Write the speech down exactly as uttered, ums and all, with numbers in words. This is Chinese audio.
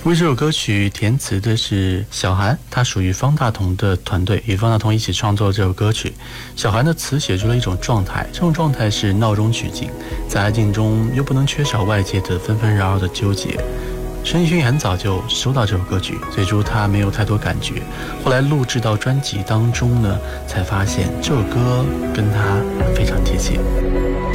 为这首歌曲填词的是小韩，他属于方大同的团队，与方大同一起创作这首歌曲。小韩的词写出了一种状态，这种状态是闹中取静，在安静中又不能缺少外界的纷纷扰扰的纠结。陈奕迅很早就收到这首歌曲，最初他没有太多感觉，后来录制到专辑当中呢，才发现这首歌跟他非常贴切。